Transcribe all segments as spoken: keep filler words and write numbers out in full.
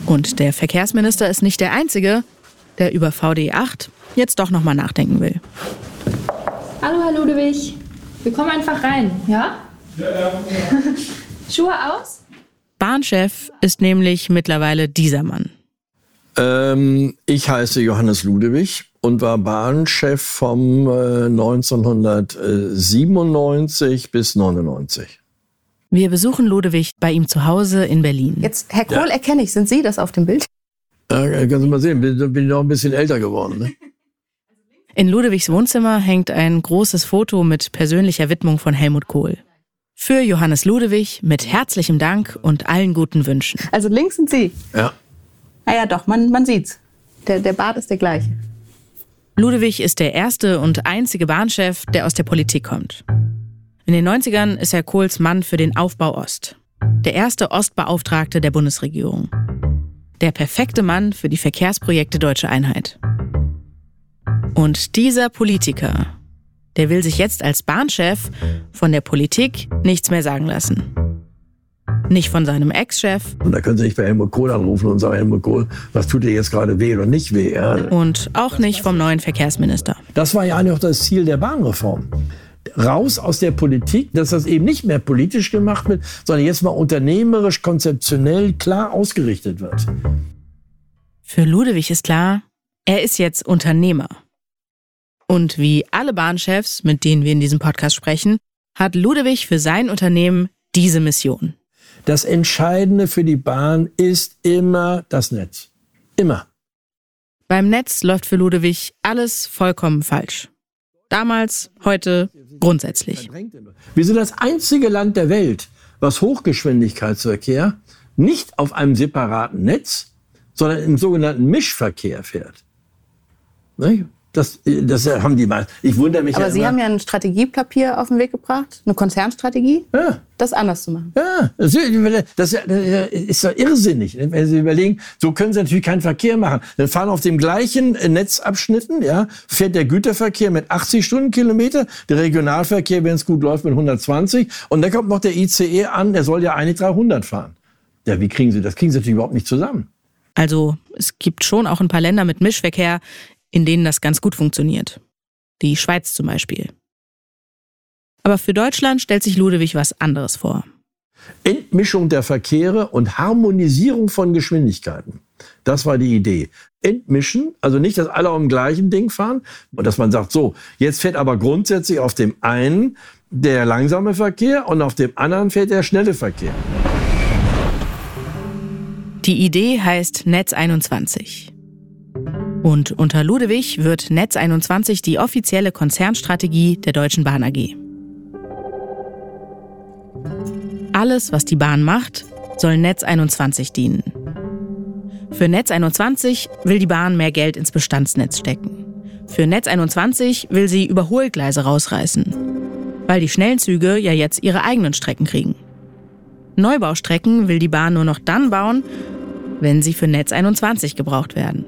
Und der Verkehrsminister ist nicht der Einzige, der über V D acht jetzt doch nochmal nachdenken will. Hallo, Herr Ludewig. Wir kommen einfach rein, ja? Ja, ja. Schuhe aus? Bahnchef ist nämlich mittlerweile dieser Mann. Ähm, ich heiße Johannes Ludewig und war Bahnchef vom äh, neunzehnhundertsiebenundneunzig bis neunundneunzig. Wir besuchen Ludewig bei ihm zu Hause in Berlin. Jetzt, Herr Kohl, Ja. erkenne ich. Sind Sie das auf dem Bild? Äh, kannst du mal sehen, bin, bin noch ein bisschen älter geworden. Ne? In Ludewigs Wohnzimmer hängt ein großes Foto mit persönlicher Widmung von Helmut Kohl. Für Johannes Ludewig mit herzlichem Dank und allen guten Wünschen. Also links sind Sie. Ja. Ah ja, doch, man, man sieht's. Der, der Bart ist der gleiche. Ludewig ist der erste und einzige Bahnchef, der aus der Politik kommt. In den neunzigern ist er Kohls Mann für den Aufbau Ost. Der erste Ostbeauftragte der Bundesregierung. Der perfekte Mann für die Verkehrsprojekte Deutsche Einheit. Und dieser Politiker, der will sich jetzt als Bahnchef von der Politik nichts mehr sagen lassen. Nicht von seinem Ex-Chef. Und da können Sie nicht bei Helmut Kohl anrufen und sagen, Helmut Kohl, was tut dir jetzt gerade weh oder nicht weh? Ja. Und auch nicht vom neuen Verkehrsminister. Das war ja eigentlich auch das Ziel der Bahnreform. Raus aus der Politik, dass das eben nicht mehr politisch gemacht wird, sondern jetzt mal unternehmerisch, konzeptionell klar ausgerichtet wird. Für Ludewig ist klar, er ist jetzt Unternehmer. Und wie alle Bahnchefs, mit denen wir in diesem Podcast sprechen, hat Ludewig für sein Unternehmen diese Mission. Das Entscheidende für die Bahn ist immer das Netz. Immer. Beim Netz läuft für Ludewig alles vollkommen falsch. Damals, heute, grundsätzlich. Wir sind das einzige Land der Welt, was Hochgeschwindigkeitsverkehr nicht auf einem separaten Netz, sondern im sogenannten Mischverkehr fährt. Ne? Das, das haben die mal. Ich wundere mich Aber ja Sie immer. haben ja ein Strategiepapier auf den Weg gebracht, eine Konzernstrategie, Ja. das anders zu machen. Ja, das ist, das ist doch irrsinnig, wenn Sie überlegen, so können Sie natürlich keinen Verkehr machen. Dann fahren auf dem gleichen Netzabschnitten, ja, fährt der Güterverkehr mit achtzig Stundenkilometer, der Regionalverkehr, wenn es gut läuft, mit hundertzwanzig und dann kommt noch der I C E an, der soll ja eigentlich dreihundert fahren. Ja, wie kriegen Sie das? Kriegen Sie natürlich überhaupt nicht zusammen. Also es gibt schon auch ein paar Länder mit Mischverkehr, in denen das ganz gut funktioniert. Die Schweiz zum Beispiel. Aber für Deutschland stellt sich Ludewig was anderes vor. Entmischung der Verkehre und Harmonisierung von Geschwindigkeiten. Das war die Idee. Entmischen, also nicht, dass alle auf dem gleichen Ding fahren, und dass man sagt, so, jetzt fährt aber grundsätzlich auf dem einen der langsame Verkehr und auf dem anderen fährt der schnelle Verkehr. Die Idee heißt Netz einundzwanzig. Und unter Ludewig wird Netz einundzwanzig die offizielle Konzernstrategie der Deutschen Bahn A G. Alles, was die Bahn macht, soll Netz einundzwanzig dienen. Für Netz einundzwanzig will die Bahn mehr Geld ins Bestandsnetz stecken. Für Netz einundzwanzig will sie Überholgleise rausreißen, weil die schnellen Züge ja jetzt ihre eigenen Strecken kriegen. Neubaustrecken will die Bahn nur noch dann bauen, wenn sie für Netz einundzwanzig gebraucht werden.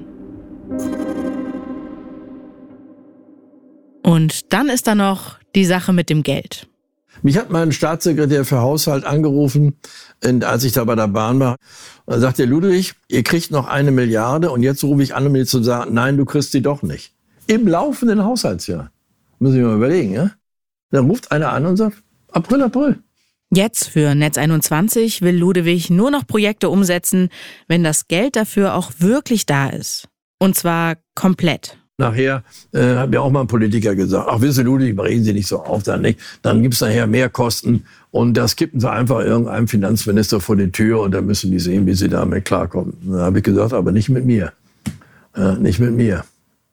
Und dann ist da noch die Sache mit dem Geld. Mich hat mein Staatssekretär für Haushalt angerufen, als ich da bei der Bahn war. Und dann sagt der Ludwig, ihr kriegt noch eine Milliarde und jetzt rufe ich an, um dir zu sagen, nein, du kriegst sie doch nicht. Im laufenden Haushaltsjahr. Muss ich mal überlegen, ja? Dann ruft einer an und sagt, April, April. Jetzt für Netz einundzwanzig will Ludewig nur noch Projekte umsetzen, wenn das Geld dafür auch wirklich da ist. Und zwar komplett. Nachher äh, hat mir auch mal ein Politiker gesagt, ach, wissen Sie, Ludwig, reden Sie nicht so auf, dann nicht. Dann gibt's nachher mehr Kosten und das kippen Sie einfach irgendeinem Finanzminister vor die Tür und dann müssen die sehen, wie sie damit klarkommen. Da habe ich gesagt, aber nicht mit mir. Äh, nicht mit mir.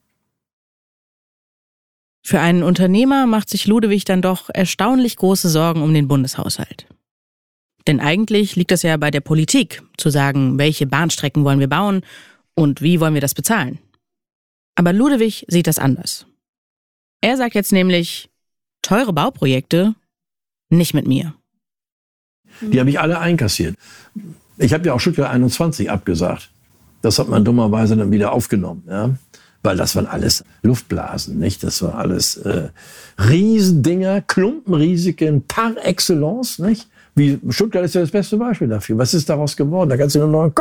Für einen Unternehmer macht sich Ludewig dann doch erstaunlich große Sorgen um den Bundeshaushalt. Denn eigentlich liegt es ja bei der Politik, zu sagen, welche Bahnstrecken wollen wir bauen und wie wollen wir das bezahlen. Aber Ludewig sieht das anders. Er sagt jetzt nämlich, teure Bauprojekte, nicht mit mir. Die habe ich alle einkassiert. Ich habe ja auch Stuttgart einundzwanzig abgesagt. Das hat man dummerweise dann wieder aufgenommen, ja. Weil das waren alles Luftblasen, nicht? Das war alles äh, Riesendinger, Klumpenrisiken par excellence, nicht? Wie Stuttgart ist ja das beste Beispiel dafür. Was ist daraus geworden? Da kannst du nur noch